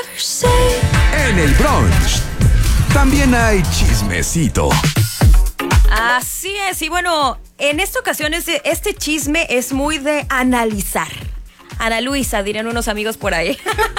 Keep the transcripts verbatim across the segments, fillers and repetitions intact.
En el brunch también hay chismecito. Así es, y bueno, en esta ocasión este, este chisme es muy de analizar. Ana Luisa, dirían unos amigos por ahí.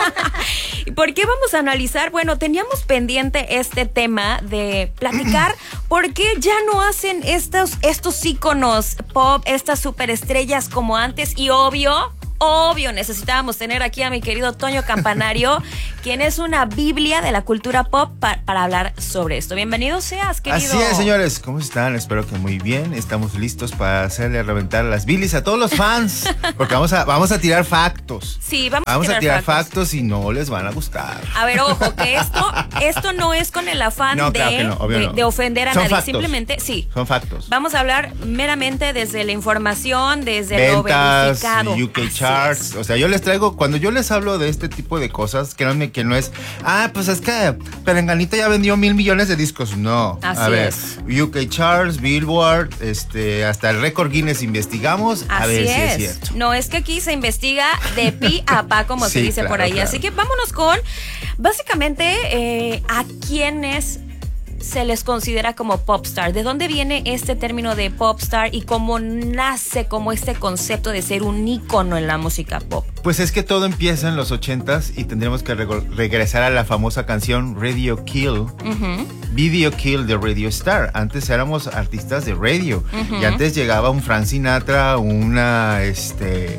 ¿Y por qué vamos a analizar? Bueno, teníamos pendiente este tema de platicar por qué ya no hacen estos, estos íconos pop, estas superestrellas como antes, y obvio... Obvio, necesitábamos tener aquí a mi querido Toño Campanario, quien es una biblia de la cultura pop pa- para hablar sobre esto. Bienvenido seas, querido. Así es, señores, ¿cómo están? Espero que muy bien. Estamos listos para hacerle reventar las bilis a todos los fans, porque vamos a, vamos a tirar factos. Sí, vamos, vamos a tirar, a tirar factos. factos y no les van a gustar. A ver, ojo, que esto, esto no es con el afán no, de, claro que no, obvio de, no. de ofender a Son nadie. factos. Simplemente, sí. Son factos. Vamos a hablar meramente desde la información, desde Ventas, lo verificado. U K Así charts. es. O sea, yo les traigo, cuando yo les hablo de este tipo de cosas, créanme que no es, ah, pues es que Perenganita ya vendió mil millones de discos. No. Así a ver, es. U K charts, Billboard, este, hasta el récord Guinness investigamos. A Así ver es. si es cierto. No es que aquí se investiga de pi a pa, como Sí, se dice claro, por ahí. claro. Así que vámonos con, básicamente, eh, a quienes se les considera como popstar. ¿De dónde viene este término de popstar y cómo nace como este concepto de ser un ícono en la música pop? Pues es que todo empieza en los ochentas y tendríamos que re- regresar a la famosa canción Radio Kill, Uh-huh. Video Kill de Radio Star. Antes éramos artistas de radio Uh-huh. y antes llegaba un Frank Sinatra, una, este...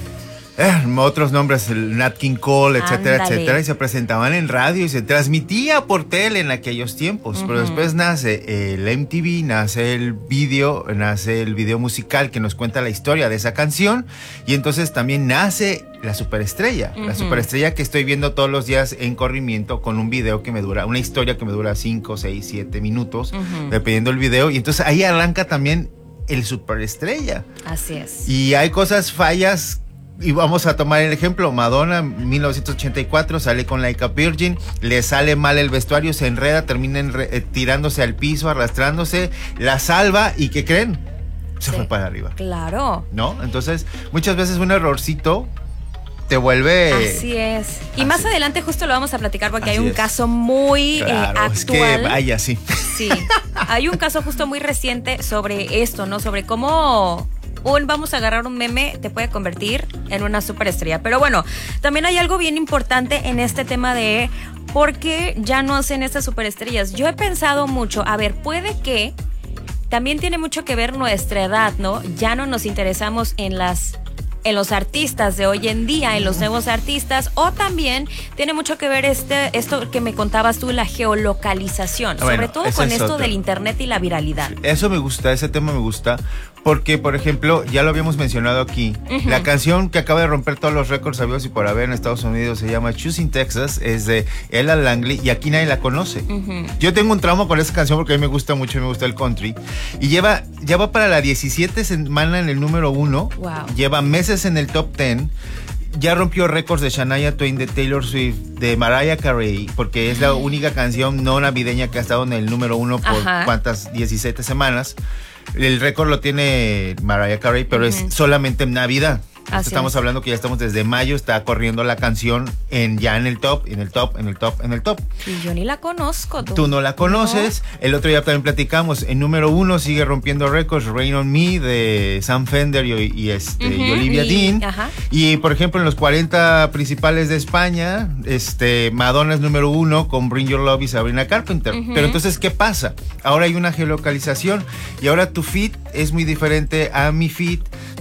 Eh, otros nombres, el Nat King Cole, etcétera, Ándale. etcétera, y se presentaban en radio y se transmitía por tele en aquellos tiempos. Uh-huh. Pero después nace el M T V, nace el video, nace el video musical que nos cuenta la historia de esa canción, y entonces también nace la superestrella, Uh-huh. la superestrella que estoy viendo todos los días en corrimiento con un video que me dura, una historia que me dura cinco, seis, siete minutos, Uh-huh. dependiendo del video, y entonces ahí arranca también el superestrella. Así es. Y hay cosas fallas. Y vamos a tomar el ejemplo, Madonna, mil novecientos ochenta y cuatro, sale con Like a Virgin, le sale mal el vestuario, se enreda, termina enre- eh, tirándose al piso, arrastrándose, la salva y ¿qué creen? Se Sí. fue para arriba, Claro. ¿no? Entonces, muchas veces un errorcito te vuelve... Así es. Y así. más adelante justo lo vamos a platicar porque Así hay un es. caso muy Claro, eh, actual. es que vaya, sí. Sí, hay un caso justo muy reciente sobre esto, ¿no? Sobre cómo un vamos a agarrar un meme te puede convertir en una superestrella. Pero bueno, también hay algo bien importante en este tema de por qué ya no hacen estas superestrellas. Yo he pensado mucho, a ver, puede que también tiene mucho que ver nuestra edad, ¿no? Ya no nos interesamos en las... en los artistas de hoy en día, en los nuevos artistas, o también tiene mucho que ver este esto que me contabas tú, la geolocalización, Bueno, sobre todo ese con es esto otro. del internet y la viralidad. Eso me gusta, ese tema me gusta, porque, por ejemplo, ya lo habíamos mencionado aquí, Uh-huh. la canción que acaba de romper todos los récords sabidos y por haber en Estados Unidos se llama Choosing Texas, es de Ella Langley y aquí nadie la conoce. Uh-huh. Yo tengo un trauma con esa canción porque a mí me gusta mucho y me gusta el country, y lleva, ya va para la diecisiete semana en el número uno, Wow. lleva meses en el top diez. Ya rompió récords de Shania Twain, de Taylor Swift, de Mariah Carey, porque es la única canción no navideña que ha estado en el número uno por Ajá. cuántas, diecisiete semanas. El récord lo tiene Mariah Carey, pero es solamente en Navidad. Así Estamos es. hablando que ya estamos desde mayo, está corriendo la canción en ya en el top, en el top, en el top, en el top. Y yo ni la conozco. Tú, Tú no la conoces. El otro día también platicamos. En número uno sigue rompiendo récords Rain on Me de Sam Fender y, y, este, Ujú, y Olivia y- Dean. ajá. Y por ejemplo en los cuarenta principales de España, este, Madonna es número uno con Bring Your Love y Sabrina Carpenter. Ujú. Pero entonces, ¿qué pasa? Ahora hay una geolocalización y ahora tu feed es muy diferente a mi feed.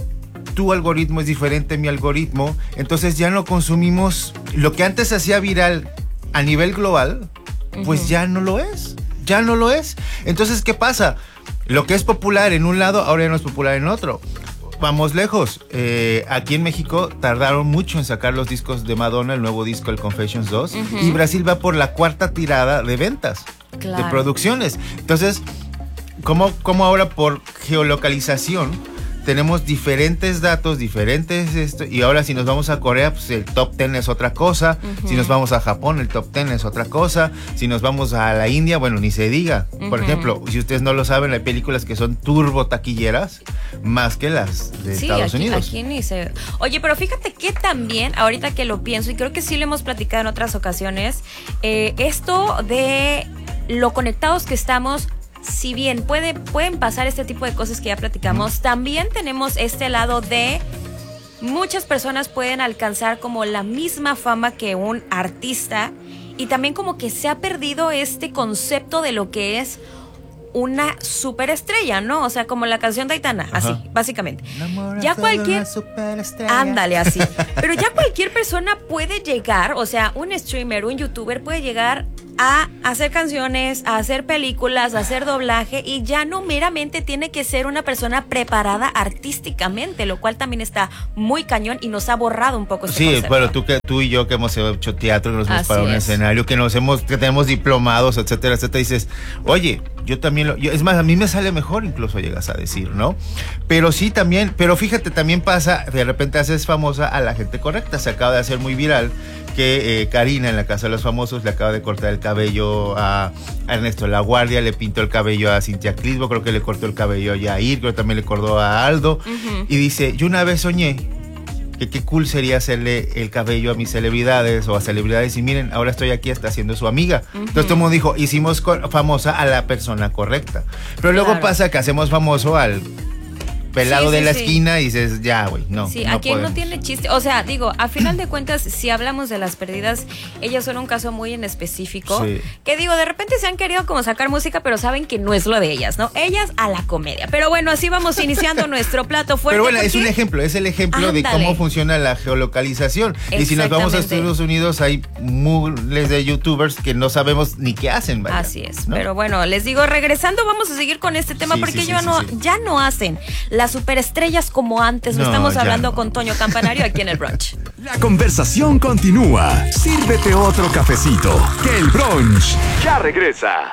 Tu algoritmo es diferente a mi algoritmo, entonces ya no consumimos lo que antes hacía viral a nivel global, pues Ujú. ya no lo es, ya no lo es. Entonces, ¿qué pasa? Lo que es popular en un lado, ahora ya no es popular en otro. Vamos lejos, eh, aquí en México tardaron mucho en sacar los discos de Madonna, el nuevo disco, el Confessions dos, Ujú. y Brasil va por la cuarta tirada de ventas, Claro. de producciones. Entonces, ¿cómo, cómo ahora por geolocalización tenemos diferentes datos, diferentes esto, y ahora si nos vamos a Corea, pues el top ten es otra cosa, uh-huh. si nos vamos a Japón, el top ten es otra cosa, si nos vamos a la India, bueno, ni se diga. Uh-huh. Por ejemplo, si ustedes no lo saben, hay películas que son turbo taquilleras, más que las de sí, Estados aquí, Unidos. Aquí ni se... Oye, pero fíjate que también, ahorita que lo pienso, y creo que sí lo hemos platicado en otras ocasiones, eh, esto de lo conectados que estamos, si bien puede, pueden pasar este tipo de cosas que ya platicamos, mm. también tenemos este lado de muchas personas pueden alcanzar como la misma fama que un artista, y también como que se ha perdido este concepto de lo que es una superestrella, ¿no? O sea, como la canción de Aitana, ajá. así, básicamente. Ya cualquier... Ándale, así. Pero ya cualquier persona puede llegar, o sea, un streamer, un youtuber puede llegar a hacer canciones, a hacer películas, a hacer doblaje, y ya no meramente tiene que ser una persona preparada artísticamente, lo cual también está muy cañón y nos ha borrado un poco este sí, concepto. pero tú, que, tú y yo que hemos hecho teatro, que nos hemos así parado en un es. escenario, que nos hemos, que tenemos diplomados, etcétera, etcétera, dices, oye, yo también lo, yo, es más, a mí me sale mejor, incluso llegas a decir, ¿no? Pero sí también, pero fíjate, también pasa, de repente haces famosa a la gente correcta. Se acaba de hacer muy viral que eh, Karina en la Casa de los Famosos le acaba de cortar el cabello a, a Ernesto La Guardia, le pintó el cabello a Cintia Clisbo, creo que le cortó el cabello a Yair, creo que también le cortó a Aldo, uh-huh. y dice, yo una vez soñé que qué cool sería hacerle el cabello a mis celebridades o a celebridades, y miren, ahora estoy aquí hasta siendo su amiga. Uh-huh. Entonces todo el mundo dijo, hicimos famosa a la persona correcta. Pero luego claro. pasa que hacemos famoso al pelado sí, de sí, la sí. esquina y dices, ya, güey, no. Sí, no aquí podemos. No tiene chiste. O sea, digo, a final de cuentas, si hablamos de las pérdidas, ellas son un caso muy en específico. Sí. Que digo, de repente se han querido como sacar música, pero saben que no es lo de ellas, ¿no? Ellas a la comedia. Pero bueno, así vamos iniciando nuestro plato fuerte. Pero bueno, porque... es un ejemplo, es el ejemplo Ándale. de cómo funciona la geolocalización. Y si nos vamos a Estados Unidos, hay miles de youtubers que no sabemos ni qué hacen, vaya, Así es. ¿no? Pero bueno, les digo, regresando, vamos a seguir con este tema, sí, porque sí, ellos sí, no, sí, sí. ya no hacen las superestrellas como antes. No, estamos hablando no. con Toño Campanario aquí en el brunch. La conversación continúa. Sírvete otro cafecito, que el brunch ya regresa.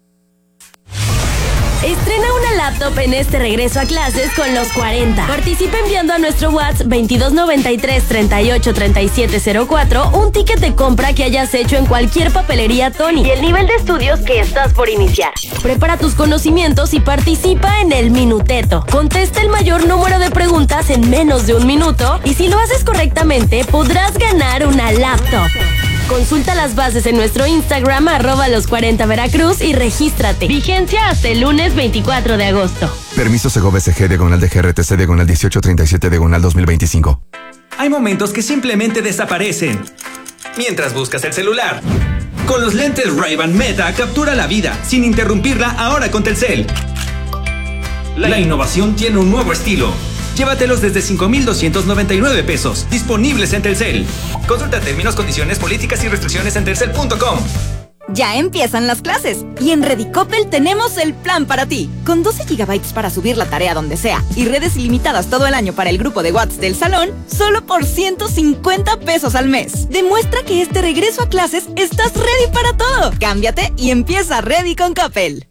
Estrena una laptop en este regreso a clases con los cuarenta. Participa enviando a nuestro WhatsApp veintidós noventa y tres treinta y ocho treinta y siete cero cuatro un ticket de compra que hayas hecho en cualquier papelería Tony y el nivel de estudios que estás por iniciar. Prepara tus conocimientos y participa en el Minuteto. Contesta el mayor número de preguntas en menos de un minuto y si lo haces correctamente podrás ganar una laptop. Consulta las bases en nuestro Instagram, arroba los cuarenta Veracruz, y regístrate. Vigencia hasta el lunes veinticuatro de agosto. Permiso Segov S G, diagonal de G R T C, diagonal dieciocho treinta y siete, diagonal dos mil veinticinco. Hay momentos que simplemente desaparecen mientras buscas el celular. Con los lentes Ray-Ban Meta, captura la vida sin interrumpirla ahora con Telcel. La innovación tiene un nuevo estilo. Llévatelos desde cinco mil doscientos noventa y nueve pesos. Disponibles en Telcel. Consulta términos, condiciones, políticas y restricciones en telcel punto com. Ya empiezan las clases y en Redicopel tenemos el plan para ti. Con doce gigabytes para subir la tarea donde sea y redes ilimitadas todo el año para el grupo de WhatsApp del salón, solo por ciento cincuenta pesos al mes. Demuestra que este regreso a clases estás ready para todo. Cámbiate y empieza Ready con Coppel.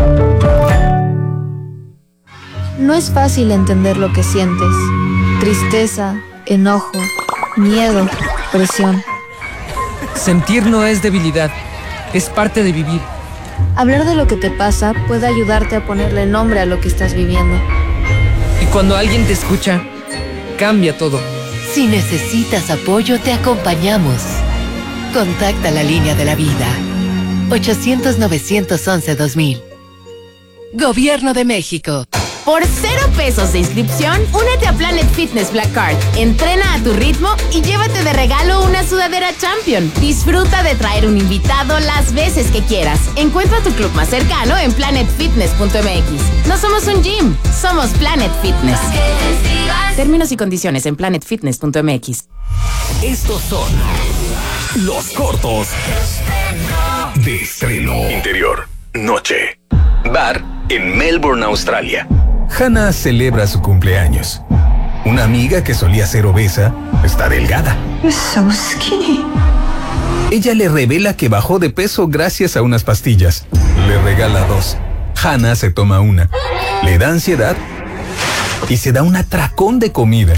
No es fácil entender lo que sientes. Tristeza, enojo, miedo, presión. Sentir no es debilidad, es parte de vivir. Hablar de lo que te pasa puede ayudarte a ponerle nombre a lo que estás viviendo. Y cuando alguien te escucha, cambia todo. Si necesitas apoyo, te acompañamos. Contacta la línea de la vida. ochocientos, novecientos once, dos mil. Gobierno de México. Por cero pesos de inscripción, únete a Planet Fitness Black Card. Entrena a tu ritmo y llévate de regalo una sudadera Champion. Disfruta de traer un invitado las veces que quieras. Encuentra tu club más cercano en planet fitness punto m x. No somos un gym, somos Planet Fitness. Términos y condiciones en planet fitness punto m x. Estos son los cortos de estreno. Interior, noche. Bar en Melbourne, Australia. Hannah celebra su cumpleaños. Una amiga que solía ser obesa está delgada. So skinny. Ella le revela que bajó de peso gracias a unas pastillas. Le regala dos. Hannah se toma una. Le da ansiedad y se da un atracón de comida.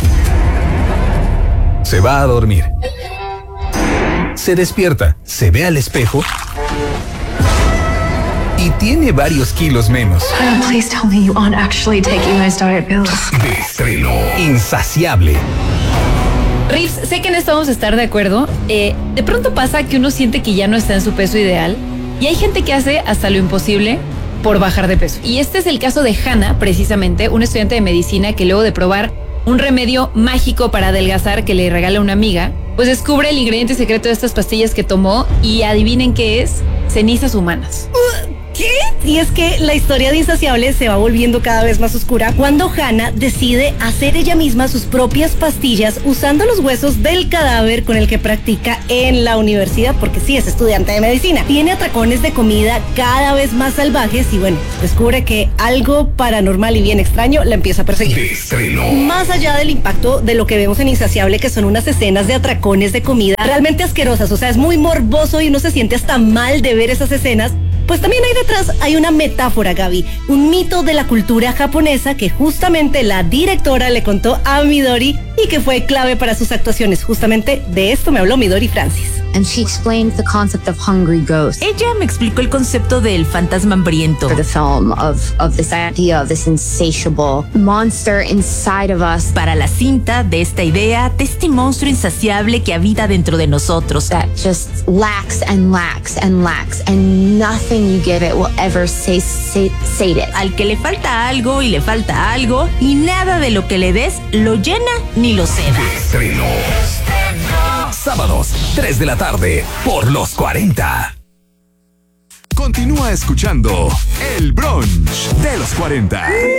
Se va a dormir. Se despierta, se ve al espejo y tiene varios kilos menos. Please tell me you aren't actually taking those diet pills. De estreno. Insaciable. Riffs, sé que en esto vamos a estar de acuerdo. Eh, de pronto pasa que uno siente que ya no está en su peso ideal y hay gente que hace hasta lo imposible por bajar de peso. Y este es el caso de Hannah, precisamente, una estudiante de medicina que luego de probar un remedio mágico para adelgazar que le regala una amiga, pues descubre el ingrediente secreto de estas pastillas que tomó y adivinen qué es: cenizas humanas. ¿Qué? Y es que la historia de Insaciable se va volviendo cada vez más oscura cuando Hannah decide hacer ella misma sus propias pastillas usando los huesos del cadáver con el que practica en la universidad, porque sí, es estudiante de medicina. Tiene atracones de comida cada vez más salvajes y bueno, descubre que algo paranormal y bien extraño la empieza a perseguir. Más allá del impacto de lo que vemos en Insaciable, que son unas escenas de atracones de comida realmente asquerosas, o sea, es muy morboso y uno se siente hasta mal de ver esas escenas. Pues también hay detrás, hay una metáfora, Gaby, un mito de la cultura japonesa que justamente la directora le contó a Midori y que fue clave para sus actuaciones. Justamente de esto me habló Midori Francis. And she explained the concept of hungry ghost. Ella me explicó el concepto del fantasma hambriento. For the film of of this idea of this insatiable monster inside of us. Para la cinta de esta idea, de este monstruo insaciable que habita dentro de nosotros. That just lacks and lacks and lacks and nothing you give it will ever say, say, sate it. Al que le falta algo y le falta algo y nada de lo que le des lo llena ni lo ceda. Estreno. Sábados, tres de la tarde, por los cuarenta. Continúa escuchando El Brunch de los cuarenta.